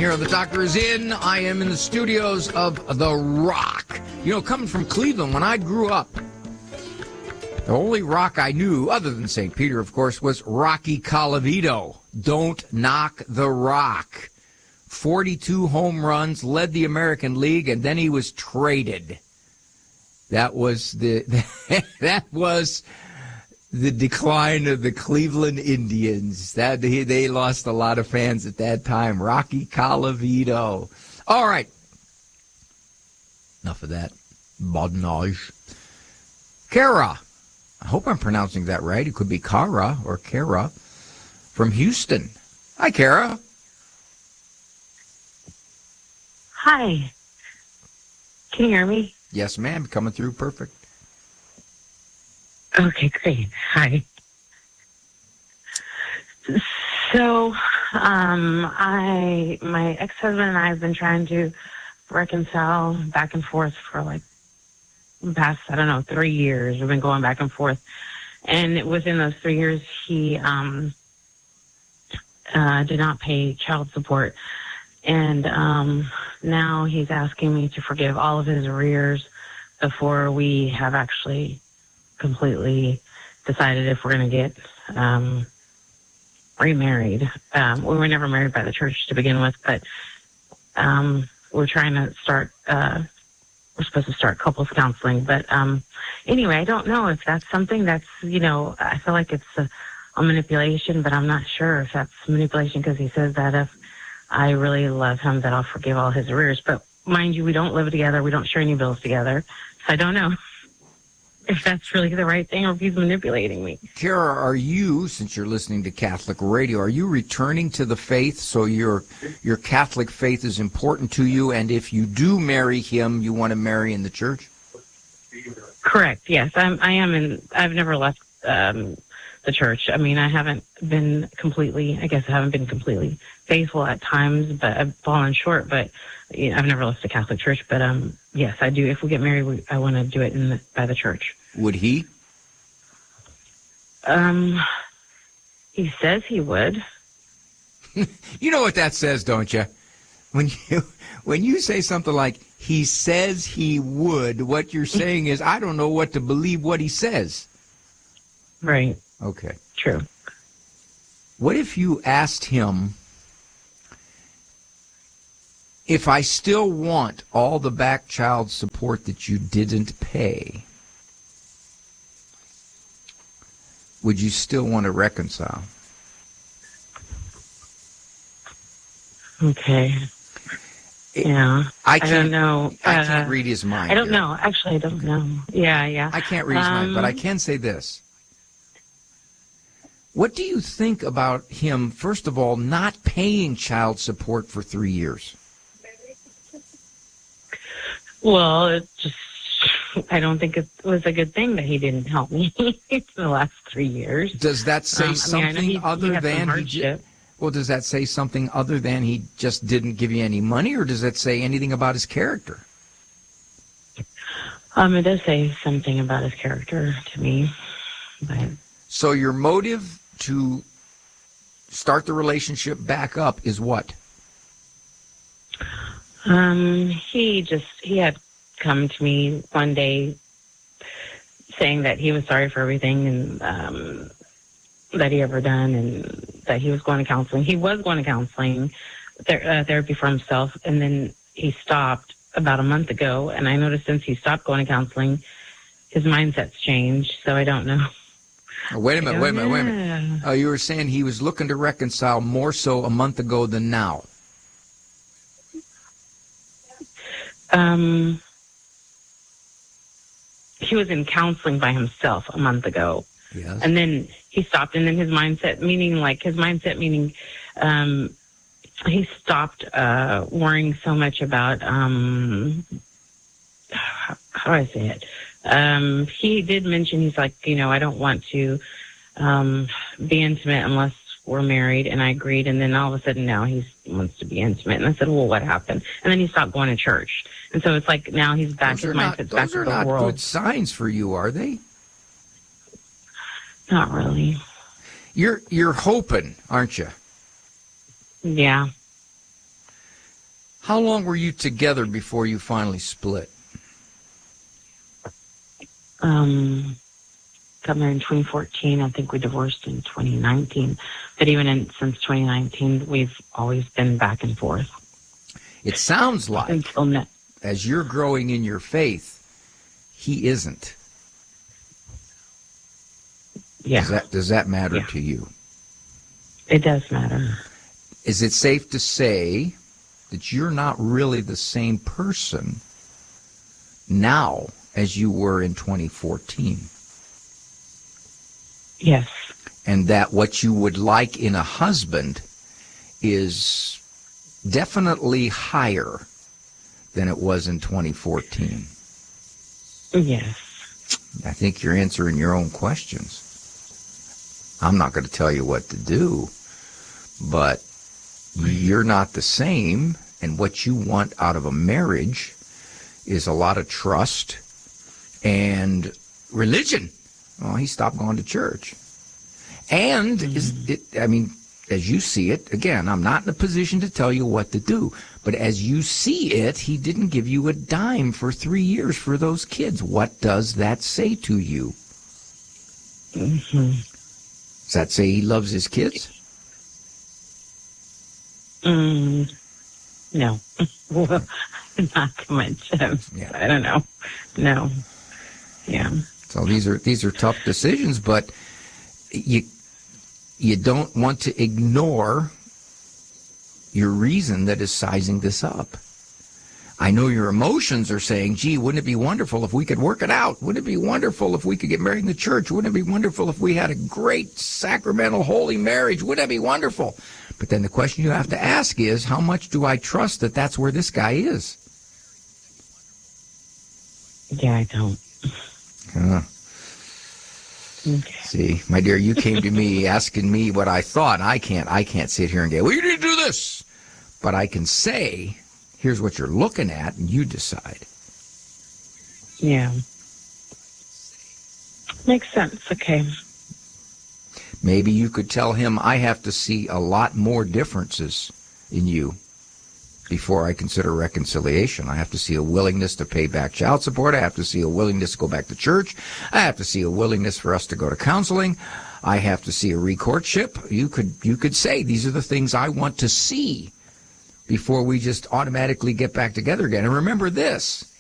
here. The doctor is in. I am in the studios of The Rock. You know, coming from Cleveland, when I grew up, the only rock I knew, other than St. Peter, of course, was Rocky Colavito. Don't knock the Rock. 42 home runs, led the American League, and then he was traded. That was the decline of the Cleveland Indians. They lost a lot of fans at that time. Rocky Colavito. All right. Enough of that badinage. Kara. I hope I'm pronouncing that right. It could be Kara or Kara from Houston. Hi, Kara. Hi. Can you hear me? Yes, ma'am. Coming through perfect. Okay, great. Hi. So, my ex-husband and I have been trying to reconcile back and forth for like the past, 3 years. We've been going back and forth. And within those 3 years, he did not pay child support. And now he's asking me to forgive all of his arrears before we have actually completely decided if we're going to get remarried. We were never married by the church to begin with, but we're trying to start, we're supposed to start couples counseling. But anyway, I don't know if that's something that's, I feel like it's a manipulation, but I'm not sure if that's manipulation because he says that if I really love him, that I'll forgive all his arrears. But mind you, we don't live together. We don't share any bills together. So I don't know if that's really the right thing or if he's manipulating me. Kara, are you, since you're listening to Catholic radio, are you returning to the faith? So your Catholic faith is important to you, and if you do marry him, you want to marry in the church? Correct, yes. I am, and I've never left the church. I mean, I haven't been completely faithful at times, but I've fallen short, but I've never left the Catholic church. But yes, I do. If we get married, I want to do it by the church. Would he? He says he would. You know what that says, don't you? When you say something like, he says he would, what you're saying is, I don't know what to believe what he says. Right. Okay. True. What if you asked him, if I still want all the back child support that you didn't pay, would you still want to reconcile? Okay. Yeah. I don't know. I can't read his mind. I don't know. Actually, I don't know. Yeah. I can't read his mind, but I can say this. What do you think about him, first of all, not paying child support for 3 years? Well, I don't think it was a good thing that he didn't help me for the last 3 years. Does that say something other than does that say something other than he just didn't give you any money, or does that say anything about his character? It does say something about his character to me. But. So your motive to start the relationship back up is what? He had come to me one day saying that he was sorry for everything and that he ever done, and that he was going to counseling. He was going to counseling, therapy for himself, and then he stopped about a month ago, and I noticed since he stopped going to counseling, his mindset's changed, so I don't know. Wait a minute. Oh, you were saying he was looking to reconcile more so a month ago than now. He was in counseling by himself a month ago. Yes. And then he stopped, and then his mindset meaning, he stopped worrying so much about, how do I say it? He did mention, he's like, I don't want to be intimate unless we're married, and I agreed, and then all of a sudden now he wants to be intimate. And I said, well, what happened? And then he stopped going to church. And so it's like now he's back, his mindset's back to the world. Those are not good signs for you, are they? Not really. You're hoping, aren't you? Yeah. How long were you together before you finally split? Got married in 2014. I think we divorced in 2019. But even since 2019, we've always been back and forth. It sounds like, until now, as you're growing in your faith, he isn't. Yeah. Does that matter to you? It does matter. Is it safe to say that you're not really the same person now as you were in 2014? Yes. And that what you would like in a husband is definitely higher than it was in 2014. Yes. I think you're answering your own questions. I'm not going to tell you what to do, but you're not the same, and what you want out of a marriage is a lot of trust and religion. Well, he stopped going to church. And, as you see it, again, I'm not in a position to tell you what to do, but as you see it, he didn't give you a dime for 3 years for those kids. What does that say to you? Mm-hmm. Does that say he loves his kids? No. Well, not too much. Yeah. I don't know. No. Yeah. So these are tough decisions, but you don't want to ignore your reason that is sizing this up. I know your emotions are saying, gee, wouldn't it be wonderful if we could work it out? Wouldn't it be wonderful if we could get married in the church? Wouldn't it be wonderful if we had a great sacramental holy marriage? Wouldn't it be wonderful? But then the question you have to ask is, how much do I trust that that's where this guy is? Yeah, I don't. Okay. See, my dear, you came to me asking me what I thought. I can't sit here and go, well, you need to do this. But I can say, here's what you're looking at, and you decide. Yeah. Makes sense. Okay. Maybe you could tell him, I have to see a lot more differences in you before I consider reconciliation. I have to see a willingness to pay back child support. I have to see a willingness to go back to church. I have to see a willingness for us to go to counseling. I have to see a recourtship. You could say, these are the things I want to see before we just automatically get back together again. And remember this,